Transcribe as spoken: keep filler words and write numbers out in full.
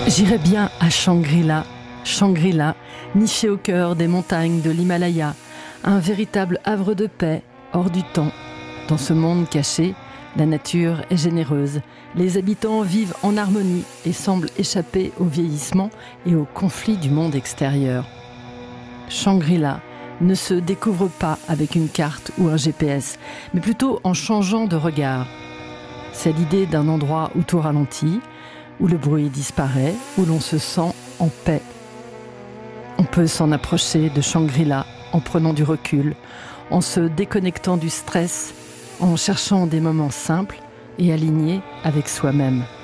J'irais bien à Shangri-La, Shangri-La, niché au cœur des montagnes de l'Himalaya, un véritable havre de paix, hors du temps. Dans ce monde caché, la nature est généreuse. Les habitants vivent en harmonie et semblent échapper au vieillissement et aux conflits du monde extérieur. Shangri-La ne se découvre pas avec une carte ou un G P S, mais plutôt en changeant de regard. C'est l'idée d'un endroit où tout ralentit, où le bruit disparaît, où l'on se sent en paix. On peut s'en approcher de Shangri-La en prenant du recul, en se déconnectant du stress, en cherchant des moments simples et alignés avec soi-même.